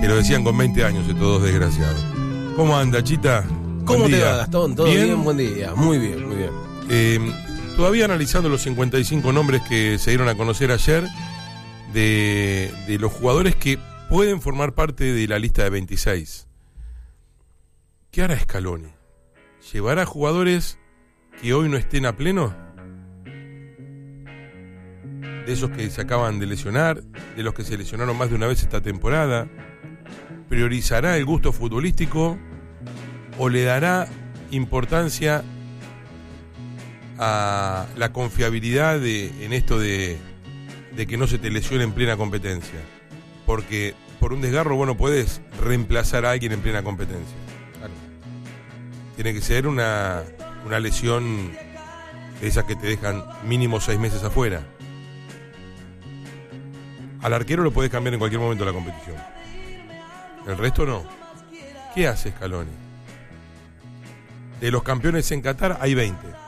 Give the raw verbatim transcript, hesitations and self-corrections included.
lo decían con veinte años estos dos desgraciados. ¿Cómo anda, Chita? ¿Cómo Buen te día. va, Gastón? ¿Todo bien? bien? Buen día. Muy bien, muy bien. Eh, todavía analizando los cincuenta y cinco nombres que se dieron a conocer ayer de, de los jugadores que pueden formar parte de la lista de veintiséis. ¿Qué hará Scaloni? ¿Llevará jugadores que hoy no estén a pleno? De esos que se acaban de lesionar, de los que se lesionaron más de una vez esta temporada. ¿Priorizará el gusto futbolístico o le dará importancia a la confiabilidad de, en esto de, de que no se te lesione en plena competencia? Porque por un desgarro vos no podés reemplazar a alguien en plena competencia. Claro. Tiene que ser una, una lesión de esas que te dejan mínimo seis meses afuera. Al arquero lo podés cambiar en cualquier momento de la competición. El resto no. ¿Qué hace Scaloni? De los campeones en Qatar hay veinte.